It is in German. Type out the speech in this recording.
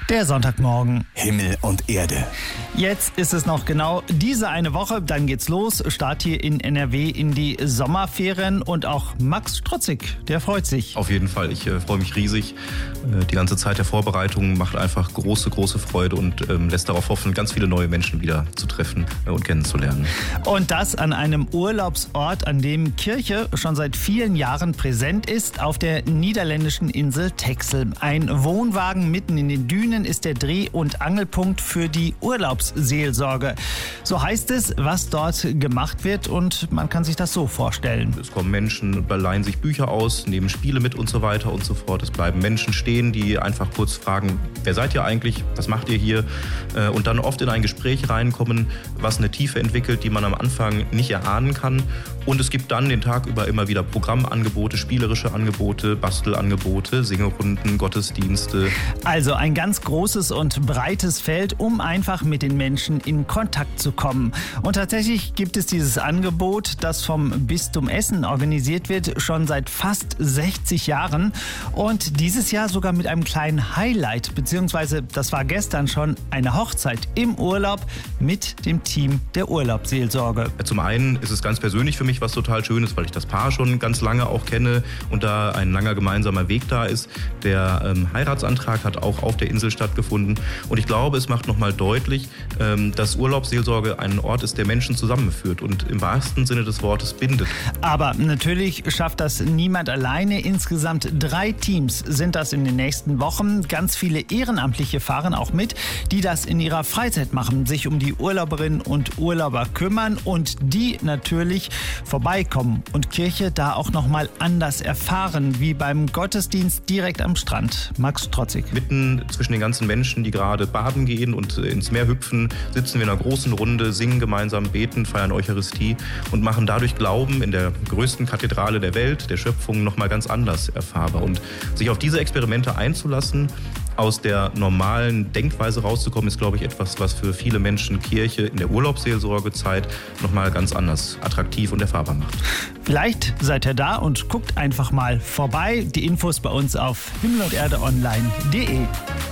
Der Sonntagmorgen. Himmel und Erde. Jetzt ist es noch genau diese eine Woche, dann geht's los. Start hier in NRW in die Sommerferien und auch Max Strotzig, der freut sich. Auf jeden Fall, ich freue mich riesig. Die ganze Zeit der Vorbereitung macht einfach große Freude und lässt darauf hoffen, ganz viele neue Menschen wieder zu treffen und kennenzulernen. Und das an einem Urlaubsort, an dem Kirche schon seit vielen Jahren präsent ist, auf der niederländischen Insel Texel. Ein Wohnwagen mitten in den Dünen ist der Dreh- und Angelpunkt für die Urlaubsseelsorge. So heißt es, was dort gemacht wird, und man kann sich das so vorstellen. Es kommen Menschen, leihen sich Bücher aus, nehmen Spiele mit und so weiter und so fort. Es bleiben Menschen stehen, die einfach kurz fragen, wer seid ihr eigentlich, was macht ihr hier? Und dann oft in ein Gespräch reinkommen, was eine Tiefe entwickelt, die man am Anfang nicht erahnen kann. Und es gibt dann den Tag über immer wieder Programmangebote, spielerische Angebote, Bastelangebote, Singerunden, Gottesdienste. Also ein ganz großes und breites Feld, um einfach mit den Menschen in Kontakt zu kommen. Und tatsächlich gibt es dieses Angebot, das vom Bistum Essen organisiert wird, schon seit fast 60 Jahren. Und dieses Jahr sogar mit einem kleinen Highlight, beziehungsweise das war gestern schon eine Hochzeit im Urlaub mit dem Team der Urlaubsseelsorge. Zum einen ist es ganz persönlich für mich was total Schönes, weil ich das Paar schon ganz lange auch kenne und da ein langer gemeinsamer Weg da ist. Der Heiratsantrag hat auch auf der Insel stattgefunden und ich glaube, es macht nochmal deutlich, dass Urlaubsseelsorge ein Ort ist, der Menschen zusammenführt und im wahrsten Sinne des Wortes bindet. Aber natürlich schafft das niemand alleine. Insgesamt 3 Teams sind das in den nächsten Wochen. Ganz viele Ehrenamtliche fahren auch mit, die das in ihrer Freizeit machen, sich um die Urlauberinnen und Urlauber kümmern und die natürlich vorbeikommen und Kirche da auch nochmal anders erfahren, wie beim Gottesdienst direkt am Strand. Max Strotzig. Mitten zwischen den ganzen Menschen, die gerade baden gehen und ins Meer hüpfen, sitzen wir in einer großen Runde, singen gemeinsam, beten, feiern Eucharistie und machen dadurch Glauben in der größten Kathedrale der Welt, der Schöpfung, nochmal ganz anders erfahrbar. Und sich auf diese Experimente einzulassen, aus der normalen Denkweise rauszukommen, ist, glaube ich, etwas, was für viele Menschen Kirche in der Urlaubsseelsorgezeit nochmal ganz anders attraktiv und erfahrbar macht. Vielleicht seid ihr da und guckt einfach mal vorbei. Die Infos bei uns auf himmelunderdeonline.de.